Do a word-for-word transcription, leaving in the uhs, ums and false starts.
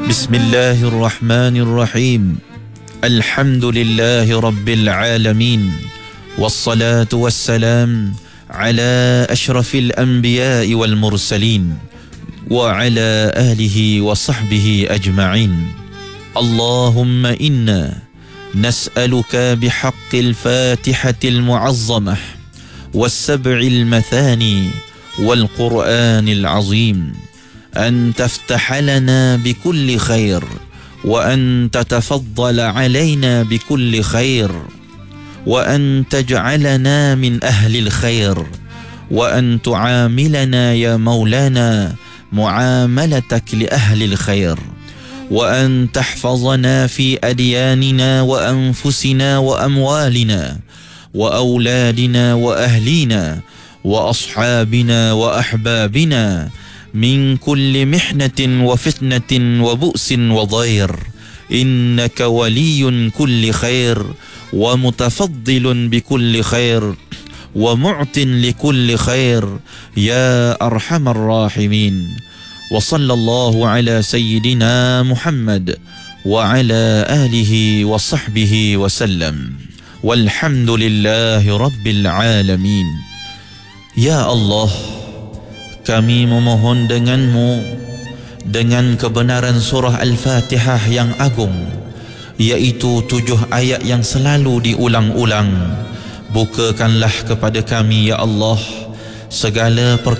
Bismillahirrahmanirrahim. Alhamdulillahi rabbil alamin. Wassalatu wassalam ala ashrafil anbiya'i wal mursalin wa ala alihi wa sahbihi ajma'in. Allahumma inna nas'aluka bihaqqil fatihatil mu'azzamah was-sab'il mathani wal qur'anil azim أن تفتح لنا بكل خير وأن تتفضل علينا بكل خير وأن تجعلنا من أهل الخير وأن تعاملنا يا مولانا معاملتك لأهل الخير وأن تحفظنا في أدياننا وأنفسنا وأموالنا وأولادنا وأهلينا وأصحابنا وأحبابنا من كل محنة وفتنة وبؤس وضير إنك ولي كل خير ومتفضل بكل خير ومعط لكل خير يا أرحم الراحمين. وصلى الله على سيدنا محمد وعلى آله وصحبه وسلم والحمد لله رب العالمين. يا الله, kami memohon denganmu dengan kebenaran surah Al-Fatihah yang agung, iaitu tujuh ayat yang selalu diulang-ulang. Bukakanlah kepada kami, ya Allah, segala perkara